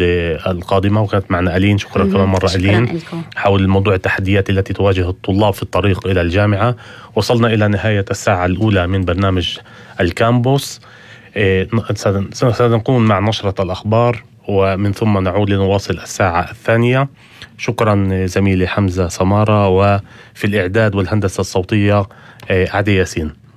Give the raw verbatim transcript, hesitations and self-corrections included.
القادمة. وكانت معنا ألين، شكرا كمان مرة ألين، حول موضوع التحديات التي تواجه الطلاب في الطريق إلى الجامعة. وصلنا إلى نهاية الساعة الأولى من برنامج الكامبوس. سنقوم مع نشرة الأخبار ومن ثم نعود لنواصل الساعة الثانية. شكرا زميلي حمزة سمارة، وفي الإعداد والهندسة الصوتية عدي ياسين.